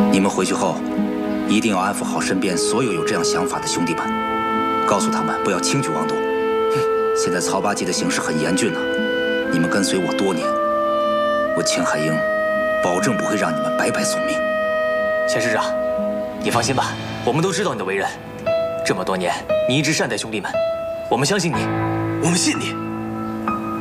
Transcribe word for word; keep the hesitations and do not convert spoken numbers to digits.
你们回去后，一定要安抚好身边所有有这样想法的兄弟们，告诉他们不要轻举妄动。现在曹八戒的形势很严峻呐、啊，你们跟随我多年，我钱海英保证不会让你们白白送命。 钱师长，你放心吧，我们都知道你的为人，这么多年你一直善待兄弟们，我们相信你， 我们信你。